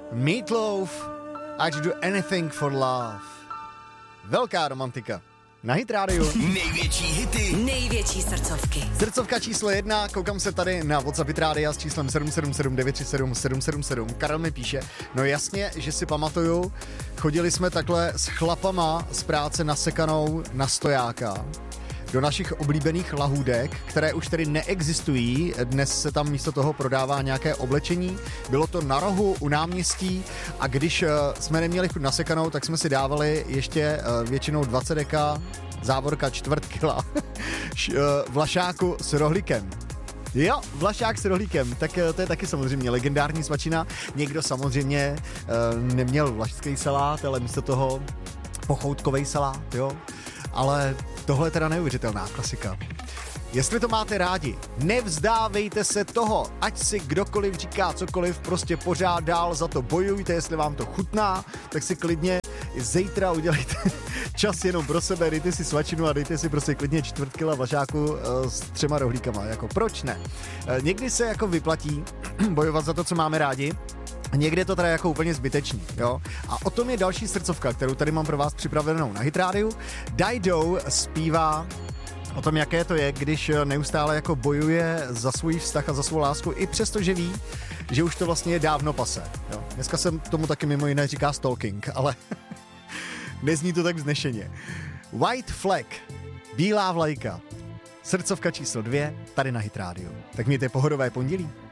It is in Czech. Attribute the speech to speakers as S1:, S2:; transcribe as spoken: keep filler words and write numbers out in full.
S1: Meatloaf, I'd do anything for love. Velká romantika. Na Hit Radio.
S2: Největší hity.
S3: Největší srdcovky.
S1: Srdcovka číslo jedna, koukám se tady na WhatsApp Hit Rádia s číslem sedm sedm sedm devět tři sedm sedm sedm sedm. Karel mi píše, no jasně, že si pamatuju, chodili jsme takhle s chlapama z práce nasekanou na stojáka do našich oblíbených lahůdek, které už tedy neexistují. Dnes se tam místo toho prodává nějaké oblečení. Bylo to na rohu u náměstí a když uh, jsme neměli chuť nasekanou, tak jsme si dávali ještě uh, většinou dvacet deka, závorka čtvrt kila uh, vlašáku s rohlíkem. Jo, vlašák s rohlíkem, tak uh, to je taky samozřejmě legendární svačina. Někdo samozřejmě uh, neměl vlašský salát, ale místo toho pochoutkovej salát, jo. Ale tohle je teda neuvěřitelná klasika. Jestli to máte rádi, nevzdávejte se toho, ať si kdokoliv říká cokoliv, prostě pořád dál za to bojujte, jestli vám to chutná, tak si klidně zítra udělejte čas jenom pro sebe, dejte si svačinu a dejte si prostě klidně čtvrt kila vašáku uh, s třema rohlíkama, jako proč ne? Uh, někdy se jako vyplatí bojovat za to, co máme rádi, někde to teda jako úplně zbytečný, jo. A o tom je další srdcovka, kterou tady mám pro vás připravenou na Hit Radio. Dido zpívá o tom, jaké to je, když neustále jako bojuje za svůj vztah a za svou lásku, i přesto, že ví, že už to vlastně je dávno pase, jo. Dneska se tomu taky mimo jiné říká stalking, ale nezní to tak vznešeně. White Flag, bílá vlajka, srdcovka číslo dvě, tady na Hit Radio. Tak mějte pohodové pondělí.